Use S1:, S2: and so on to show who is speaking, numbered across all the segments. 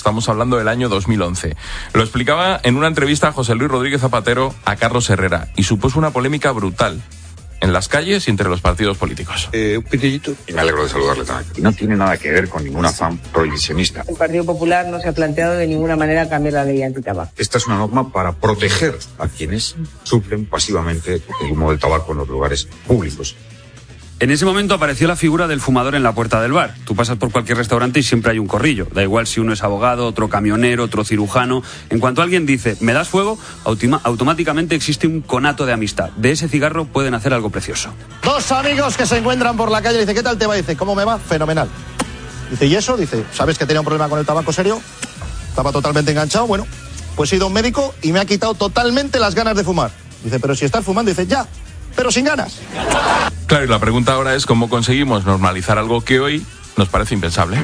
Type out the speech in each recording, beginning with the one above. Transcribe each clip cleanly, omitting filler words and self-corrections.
S1: Estamos hablando del año 2011. Lo explicaba en una entrevista a José Luis Rodríguez Zapatero a Carlos Herrera y supuso una polémica brutal en las calles y entre los partidos políticos.
S2: Un pitillito.
S3: Y me alegro de saludarle también. Y no tiene nada que ver con ningún afán prohibicionista.
S4: El Partido Popular no se ha planteado de ninguna manera cambiar la ley antitabaco.
S3: Esta es una norma para proteger a quienes sufren pasivamente el humo del tabaco en los lugares públicos.
S5: En ese momento apareció la figura del fumador en la puerta del bar. Tú pasas por cualquier restaurante y siempre hay un corrillo. Da igual si uno es abogado, otro camionero, otro cirujano. En cuanto alguien dice, ¿me das fuego?, automáticamente existe un conato de amistad. De ese cigarro pueden hacer algo precioso.
S6: Dos amigos que se encuentran por la calle. Dice, ¿qué tal te va? Dice, ¿cómo me va? Fenomenal. Dice, ¿y eso? Dice, ¿sabes que tenía un problema con el tabaco serio? Estaba totalmente enganchado. Bueno, pues he ido a un médico y me ha quitado totalmente las ganas de fumar. Dice, pero si estás fumando. Dice, ya, pero sin ganas.
S1: Claro, y la pregunta ahora es cómo conseguimos normalizar algo que hoy nos parece impensable.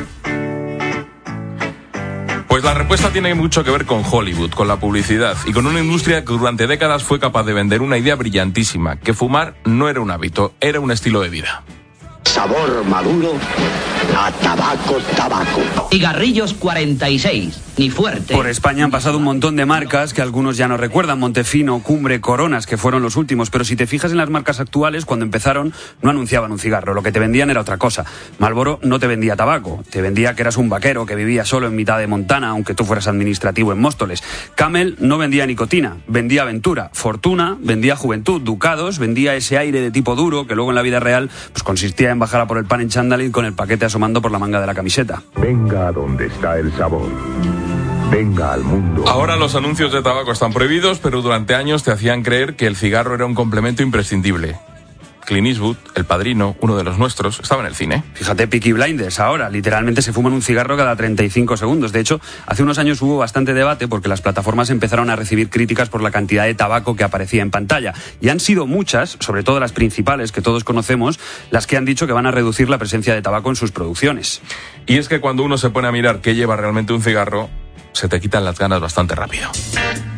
S1: Pues la respuesta tiene mucho que ver con Hollywood, con la publicidad y con una industria que durante décadas fue capaz de vender una idea brillantísima, que fumar no era un hábito, era un estilo de vida.
S7: Sabor maduro a tabaco.
S8: Cigarrillos 46, ni fuerte.
S5: Por España han pasado un montón de marcas que algunos ya no recuerdan. Montefino, Cumbre, Coronas, que fueron los últimos. Pero si te fijas en las marcas actuales, cuando empezaron, no anunciaban un cigarro. Lo que te vendían era otra cosa. Marlboro no te vendía tabaco. Te vendía que eras un vaquero que vivía solo en mitad de Montana, aunque tú fueras administrativo en Móstoles. Camel no vendía nicotina, vendía aventura. Fortuna vendía juventud. Ducados vendía ese aire de tipo duro que luego en la vida real pues consistía en bajar a por el pan en chándal con el paquete asomando por la manga de la camiseta.
S9: Venga a donde está el sabor. Venga al mundo.
S1: Ahora los anuncios de tabaco están prohibidos, pero durante años te hacían creer que el cigarro era un complemento imprescindible. Clint Eastwood, El Padrino, uno de los nuestros, estaba en el cine.
S5: Fíjate, Peaky Blinders ahora, literalmente se fuman un cigarro cada 35 segundos. De hecho, hace unos años hubo bastante debate porque las plataformas empezaron a recibir críticas por la cantidad de tabaco que aparecía en pantalla. Y han sido muchas, sobre todo las principales que todos conocemos, las que han dicho que van a reducir la presencia de tabaco en sus producciones.
S1: Y es que cuando uno se pone a mirar qué lleva realmente un cigarro, se te quitan las ganas bastante rápido.